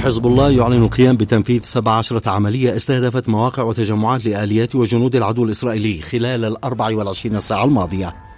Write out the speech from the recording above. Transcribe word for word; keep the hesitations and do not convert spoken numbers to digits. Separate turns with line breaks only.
حزب الله يعلن القيام بتنفيذ سبع عشرة عملية استهدفت مواقع وتجمعات لآليات وجنود العدو الإسرائيلي خلال الأربع والعشرين ساعة الماضية.